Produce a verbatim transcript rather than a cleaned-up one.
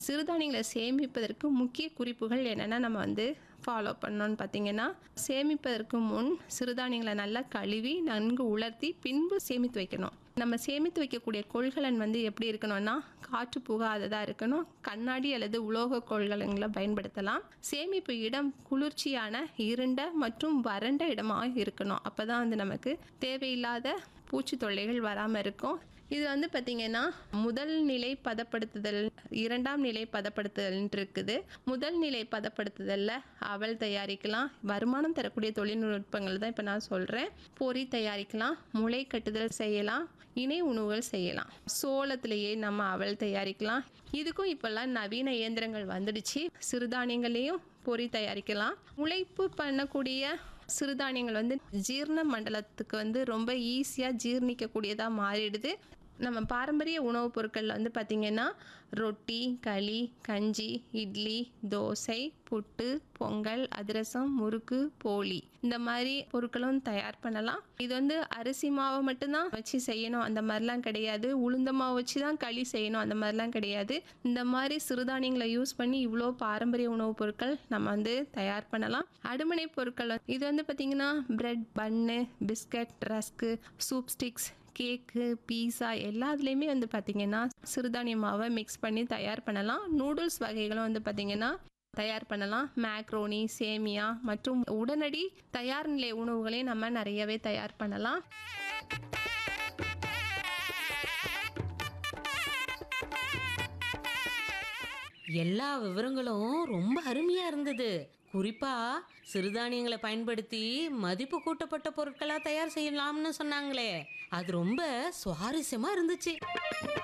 சிறுதானியங்களை சேமிப்பதற்கு முக்கிய குறிப்புகள் என்னென்னா நம்ம வந்து ஃபாலோ பண்ணோன்னு பார்த்தீங்கன்னா, சேமிப்பதற்கு முன் சிறுதானியங்களை நல்லா கழுவி நன்கு உலர்த்தி பின்பு சேமித்து வைக்கணும். நம்ம சேமித்து வைக்கக்கூடிய கொள்கலன் வந்து எப்படி இருக்கணும்னா, காற்று புகாததாக இருக்கணும். கண்ணாடி அல்லது உலோக கொள்கலன்களை பயன்படுத்தலாம். சேமிப்பு இடம் குளிர்ச்சியான இருண்ட மற்றும் வறண்ட இடமாக இருக்கணும். அப்போ தான் வந்து நமக்கு தேவையில்லாத பூச்சி தொல்லைகள் வராமல் இருக்கும். இது வந்து பார்த்திங்கன்னா, முதல் நிலை பதப்படுத்துதல், இரண்டாம் நிலை பதப்படுத்துதல்ன்ட்டு இருக்குது. முதல் நிலை பதப்படுத்துதலில் அவல் தயாரிக்கலாம். வருமானம் தரக்கூடிய தொழில்நுட்பங்கள் தான் இப்போ நான் சொல்கிறேன். பொரி தயாரிக்கலாம், முளை கட்டுதல் செய்யலாம், இணை உணவுகள் செய்யலாம். சோளத்திலேயே நம்ம அவல் தயாரிக்கலாம். இதுக்கும் இப்போல்லாம் நவீன இயந்திரங்கள் வந்துடுச்சு. சிறுதானியங்களையும் பொரி தயாரிக்கலாம். முளைப்பு பண்ணக்கூடிய சிறுதானியங்கள் வந்து ஜீரண மண்டலத்துக்கு வந்து ரொம்ப ஈஸியாக ஜீர்ணிக்கக்கூடியதாக மாறிடுது. நம்ம பாரம்பரிய உணவுப் பொருட்களில் வந்து பார்த்திங்கன்னா, ரொட்டி, களி, கஞ்சி, இட்லி, தோசை, புட்டு, பொங்கல், அதிரசம், முறுக்கு, போளி இந்த மாதிரி பொருட்களும் தயார் பண்ணலாம். இது வந்து அரிசி மாவை மட்டும்தான் வச்சு செய்யணும் அந்த மாதிரிலாம் கிடையாது. உளுந்த மாவு வச்சு தான் களி செய்யணும் அந்த மாதிரிலாம் கிடையாது. இந்த மாதிரி சிறுதானியங்களை யூஸ் பண்ணி இவ்வளோ பாரம்பரிய உணவுப் பொருட்கள் நம்ம வந்து தயார் பண்ணலாம். அடுமனை பொருட்கள் இது வந்து பார்த்திங்கன்னா, பிரெட், பன்னு, பிஸ்கட், ரஸ்க்கு, சூப் ஸ்டிக்ஸ், கேக்கு, பீஸா எல்லாத்துலேயுமே வந்து பார்த்திங்கன்னா சிறுதானிய மாவை மிக்ஸ் பண்ணி தயார் பண்ணலாம். நூடுல்ஸ் வகைகளும் வந்து பார்த்திங்கன்னா தயார் பண்ணலாம். மேக்ரோனி, சேமியா மற்றும் உடனடி தயார் நிலை உணவுகளையும் நம்ம நிறையவே தயார் பண்ணலாம். எல்லா விவரங்களும் ரொம்ப அருமையா இருந்தது. குறிப்பா சிறுதானியங்களை பயன்படுத்தி மதிப்பு கூட்டப்பட்ட பொருட்களா தயார் செய்யலாம்னு சொன்னாங்களே, அது ரொம்ப சுவாரஸ்யமா இருந்துச்சு.